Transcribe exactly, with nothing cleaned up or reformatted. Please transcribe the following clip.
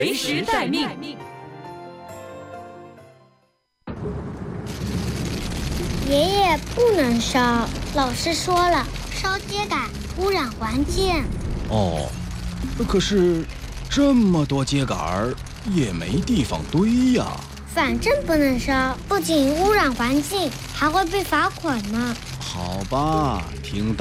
随时待命。 爷爷不能烧，老师说了，烧秸秆污染环境。 哦，可是这么多秸秆儿也没地方堆呀。 反正不能烧，不仅污染环境，还会被罚款呢。 好吧，听大。